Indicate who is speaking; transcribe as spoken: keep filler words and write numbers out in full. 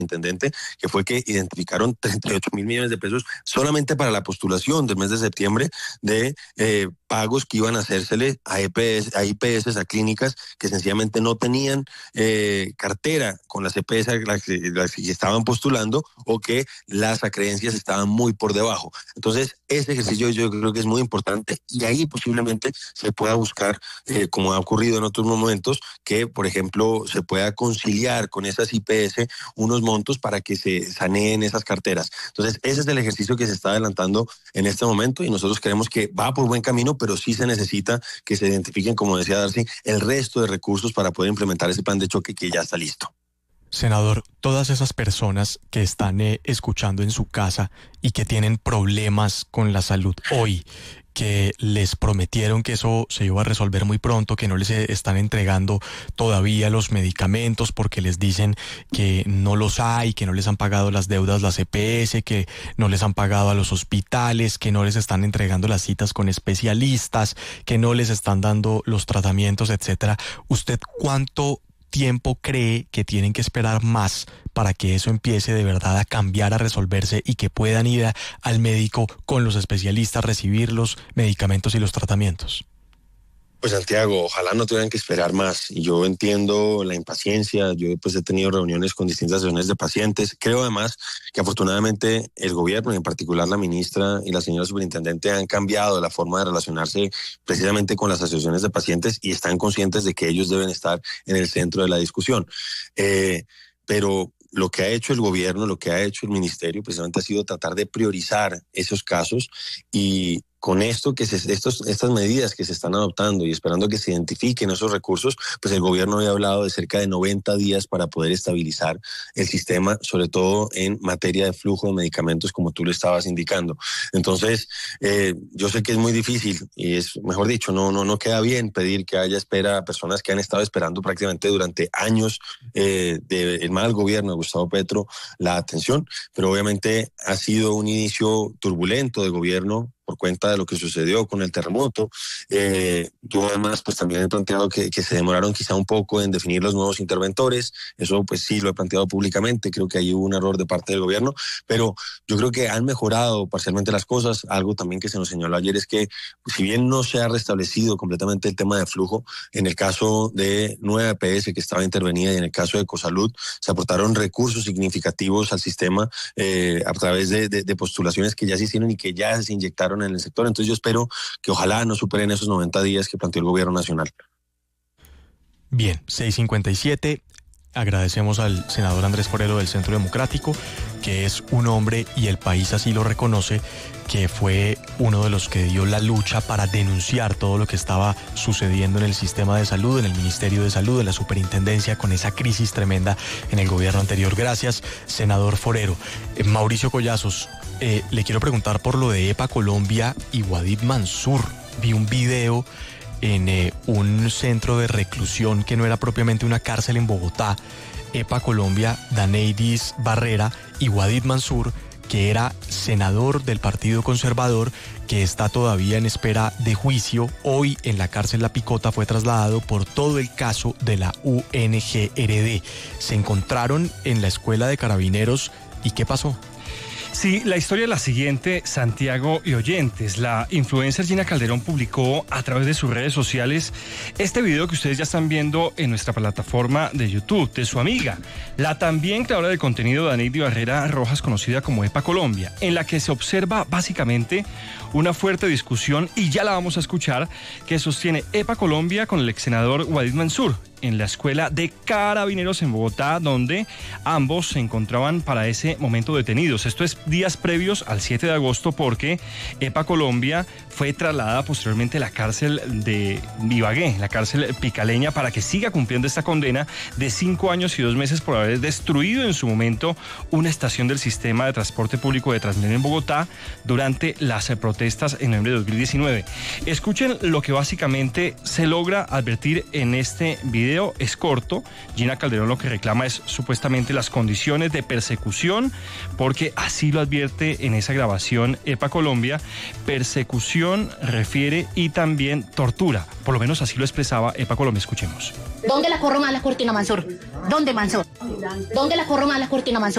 Speaker 1: intendente, que fue que identificaron treinta y ocho mil millones de pesos solamente para la postulación del mes de septiembre de eh, pagos que iban a hacérsele a, E P S, a I P S, a clínicas que sencillamente no tenían eh, cartera con las E P S las que, las que estaban postulando, o que las acreencias estaban muy por debajo. Entonces, ese ejercicio yo creo que es muy importante, y ahí posiblemente se pueda buscar, eh, como ha ocurrido en otros momentos, que, por ejemplo, se pueda conciliar con esas I P S unos montos para que se saneen esas carteras. Entonces, ese es el ejercicio que se está adelantando en este momento, y nosotros creemos que va por buen camino, pero sí se necesita que se identifiquen, como decía Darcy, el resto de recursos para poder implementar ese plan de choque que ya está listo.
Speaker 2: Senador, todas esas personas que están eh, escuchando en su casa y que tienen problemas con la salud hoy, que les prometieron que eso se iba a resolver muy pronto, que no les están entregando todavía los medicamentos porque les dicen que no los hay, que no les han pagado las deudas las E P S, que no les han pagado a los hospitales, que no les están entregando las citas con especialistas, que no les están dando los tratamientos, etcétera. ¿Usted cuánto tiempo cree que tienen que esperar más para que eso empiece de verdad a cambiar, a resolverse, y que puedan ir a, al médico con los especialistas, recibir los medicamentos y los tratamientos?
Speaker 1: Pues Santiago, ojalá no tuvieran que esperar más. Y yo entiendo la impaciencia. Yo pues he tenido reuniones con distintas asociaciones de pacientes. Creo además que afortunadamente el gobierno, y en particular la ministra y la señora superintendente, han cambiado la forma de relacionarse precisamente con las asociaciones de pacientes, y están conscientes de que ellos deben estar en el centro de la discusión. Eh, pero lo que ha hecho el gobierno, lo que ha hecho el ministerio, precisamente ha sido tratar de priorizar esos casos, y con esto que se, estos, estas medidas que se están adoptando y esperando que se identifiquen esos recursos, pues el gobierno había hablado de cerca de noventa días para poder estabilizar el sistema, sobre todo en materia de flujo de medicamentos, como tú lo estabas indicando. Entonces, eh, yo sé que es muy difícil, y es, mejor dicho, no, no, no queda bien pedir que haya espera a personas que han estado esperando prácticamente durante años eh, del mal gobierno de Gustavo Petro la atención, pero obviamente ha sido un inicio turbulento de gobierno por cuenta de lo que sucedió con el terremoto. Eh, yo además pues también he planteado que, que se demoraron quizá un poco en definir los nuevos interventores. Eso pues sí lo he planteado públicamente. Creo que ahí hubo un error de parte del gobierno, pero yo creo que han mejorado parcialmente las cosas. Algo también que se nos señaló ayer es que, pues, si bien no se ha restablecido completamente el tema de flujo, en el caso de nueva E P S que estaba intervenida y en el caso de Ecosalud, se aportaron recursos significativos al sistema eh, a través de, de, de postulaciones que ya se hicieron y que ya se inyectaron en el sector. Entonces yo espero que ojalá no superen esos noventa días que planteó el gobierno nacional.
Speaker 2: Bien, seis cincuenta y siete. Agradecemos al senador Andrés Forero del Centro Democrático, que es un hombre, y el país así lo reconoce, que fue uno de los que dio la lucha para denunciar todo lo que estaba sucediendo en el sistema de salud, en el Ministerio de Salud, en la Superintendencia, con esa crisis tremenda en el gobierno anterior. Gracias, senador Forero. Eh, Mauricio Collazos, eh, le quiero preguntar por lo de EPA Colombia y Wadid Mansur. Vi un video en eh, un centro de reclusión que no era propiamente una cárcel en Bogotá. EPA Colombia, Daneidis Barrera y Wadid Mansur, que era senador del Partido Conservador, que está todavía en espera de juicio. Hoy en la cárcel La Picota fue trasladado por todo el caso de la U N G R D. Se encontraron en la escuela de carabineros. ¿Y qué pasó?
Speaker 3: Sí, la historia es la siguiente, Santiago y oyentes. La influencer Gina Calderón publicó a través de sus redes sociales este video que ustedes ya están viendo en nuestra plataforma de YouTube, de su amiga, la también creadora de contenido Daneidis Barrera Rojas, conocida como EPA Colombia, en la que se observa básicamente una fuerte discusión, y ya la vamos a escuchar, que sostiene EPA Colombia con el ex senador Wadid Mansur en la escuela de carabineros en Bogotá, donde ambos se encontraban para ese momento detenidos. Esto es días previos al siete de agosto, porque EPA Colombia fue trasladada posteriormente a la cárcel de Ibagué, la cárcel picaleña, para que siga cumpliendo esta condena de cinco años y dos meses por haber destruido en su momento una estación del sistema de transporte público de Transmilenio en Bogotá durante las protestas en noviembre de dos mil diecinueve. Escuchen lo que básicamente se logra advertir en este video video es corto. Gina Calderón lo que reclama es supuestamente las condiciones de persecución, porque así lo advierte en esa grabación EPA Colombia. Persecución refiere y también tortura. Por lo menos así lo expresaba EPA Colombia. Escuchemos.
Speaker 4: ¿Dónde la corro más la cortina, Mansur? ¿Dónde, Mansur? ¿Dónde la corro más la cortina, Mansur?